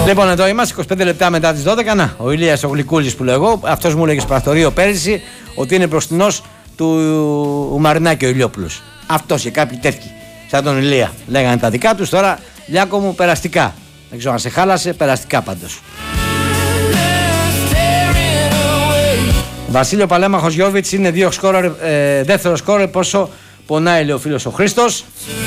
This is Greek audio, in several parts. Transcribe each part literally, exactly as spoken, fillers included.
Λοιπόν, εδώ είμαστε είκοσι πέντε λεπτά μετά τις δώδεκα. Να, ο Ηλίας ο Γλυκούλης που λέω εγώ, αυτός μου έλεγε στο πρακτορείο πέρυσι ότι είναι μπροστινός του Μαρινάκη ο Ηλιόπουλος. Αυτός και κάποιοι τέτοιοι, σαν τον Ηλία. Λέγανε τα δικά τους, τώρα Λιάκο μου περαστικά. Δεν ξέρω αν σε χάλασε, περαστικά πάντως. Βασίλειο Παλέμαχος Γιώβιτς είναι δύο σκόρερ, ε, δεύτερο σκόρερ, πόσο πονάει, λέει ο φίλος ο Χρήστος.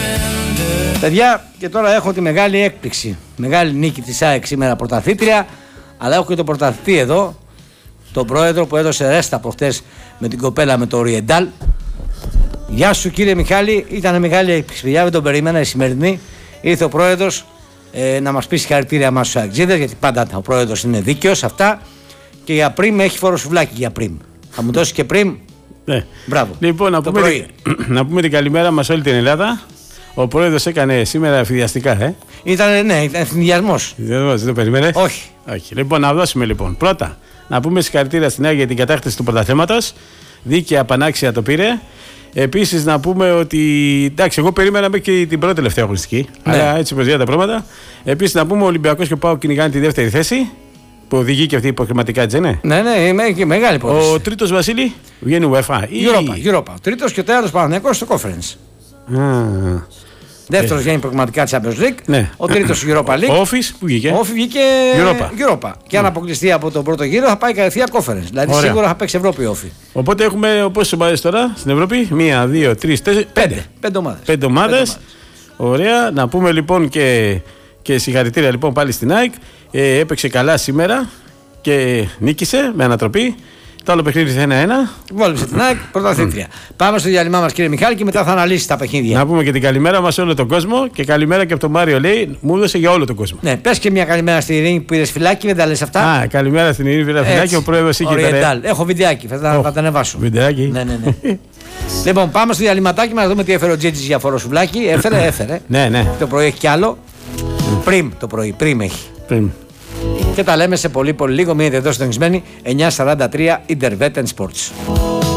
Παιδιά, και τώρα έχω τη μεγάλη έκπληξη. Μεγάλη νίκη της ΑΕΚ σήμερα πρωταθλήτρια, αλλά έχω και τον πρωταθλητή εδώ, τον πρόεδρο που έδωσε ρέστα προχτές με την κοπέλα με το Οριεντάλ. Γεια σου κύριε Μιχάλη, ήταν μεγάλη έκπληξη. Δεν τον περίμενα η σημερινή. Ήρθε ο πρόεδρος ε, να μας πει συγχαρητήρια μας στους ΑΕΚτζίδες, γιατί πάντα ο πρόεδρος είναι δίκαιος αυτά. Και για πριμ έχει φοροσουβλάκι για πριμ. Θα μου δώσει και πριμ. Ναι. Μπράβο. Λοιπόν, να πούμε, να πούμε την καλημέρα μας όλη την Ελλάδα. Ο πρόεδρος έκανε σήμερα εφηδιαστικά, ε. Ήταν, ναι, ήταν εθνιασμός. Δεν το περίμενε. Όχι. Όχι. Λοιπόν, να δώσουμε λοιπόν. Πρώτα, να πούμε συγχαρητήρια στην ΑΕΚ για την κατάκτηση του πρωταθλήματος. Δίκαια απανάξια το πήρε. Επίσης, να πούμε ότι. Εντάξει, εγώ περίμενα μέχρι και την πρώτη τελευταία αγωνιστική. Ναι. Αλλά έτσι προσδιορίζουν τα πράγματα. Επίσης, να πούμε ο Ολυμπιακός και ο ΠΑΟΚ κυνηγάνε τη δεύτερη θέση. Που οδηγεί και αυτή η υποχρηματικά, έτσι δεν είναι. Ναι, ναι, είναι μεγάλη υπόθεση. Ο τρίτος Βασίλη βγαίνει UEFA. Europa, Europa. Ο τρίτος και ο τέταρτος Παναθηναϊκός στο Conference. Ah. Δεύτερος βγαίνει προγραμματικά Champions League. Ναι. Ο τρίτος Europa League. Ο Office που βγήκε. Ο Office βγήκε Europa. Europa. Και αν αποκλειστεί από τον πρώτο γύρο θα πάει κατευθείαν Conference. Δηλαδή Ωραία. σίγουρα θα παίξει Ευρώπη Office. Οπότε έχουμε πόσες ομάδες τώρα στην Ευρώπη? Μία, δύο, τρεις, τέσσερις, πέντε. Πέντε ομάδες. Πέντε ομάδες. Ωραία. Να πούμε λοιπόν και, και συγχαρητήρια λοιπόν πάλι στην ΑΕΚ. Ε, έπαιξε καλά σήμερα και νίκησε με ανατροπή. Το άλλο παιχνίδι θα είναι ένα. Βόλεψε την ΑΕΚ, πρωταθλήτρια. Πάμε στο διάλειμμα μας κύριε Μιχάλη και μετά θα αναλύσει τα παιχνίδια. Να πούμε και την καλημέρα μας σε όλο τον κόσμο και καλημέρα και από τον Μάριο λέει, μου έδωσε για όλο τον κόσμο. Ναι, πες και μια καλημέρα στην Ειρήνη που πήρες φυλάκι, δεν τα λες αυτά. Α, καλημέρα στην Ειρήνη, πήρα φυλάκι, ο πρόεδρος είχε Oriental. Έχω βιντεάκι, θα, oh. θα τα ανεβάσω. Βιντεάκι. Ναι, ναι, ναι. Λοιπόν, πάμε στο διαλυματάκι μας να δούμε τι έφερε ο Τζίτζης για φοροσουβλάκι. Έφερε, έφερε. Ναι, ναι. Το πρωί έχει κι άλλο. Πριμ το πρωί, πριμ έχει. Πριμ. Και τα λέμε σε πολύ πολύ λίγο. Μείνετε εδώ συντονισμένοι. εννιά σαράντα τρία Intervet and Sports.